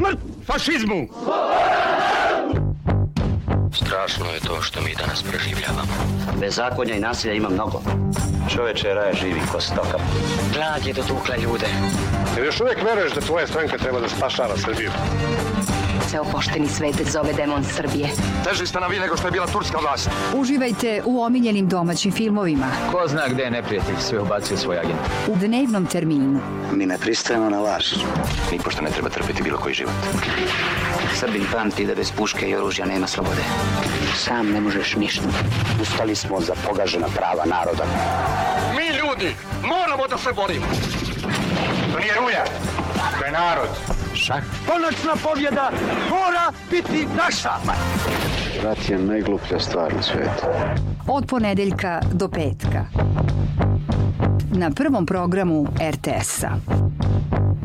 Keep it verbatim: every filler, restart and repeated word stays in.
Smrt fašizmu! Strašno je to što mi danas proživljavamo. Bezakonja i nasilja ima mnogo. Čoveče, raja živi ko stoka. Glad je dotukla ljude. Jer još uvijek veruješ da tvoja stranka treba da spašava Srbiju? Ceo pošteni svet zove demon Srbije. Teži ste na vi nego što je bila turska vlast. Uživajte u omiljenim domaćim filmovima. Ko zna gde je neprijatelj, sve ubacio svoj agent. U dnevnom terminu. Mi ne pristajemo na laž. Nipošto ne treba trpeti bilo koji život. Srbin pamti da bez puške i oružja nema slobode. Sam ne možeš ništa. Ustali smo za pogažena prava naroda. Mi ljudi moramo da se borimo. To nije Ruja, to je narod. Šah. Konačna pobjeda mora biti naša. Rat je najgluplja stvar na svijetu. Od ponedeljka do petka. Na prvom programu er te esa.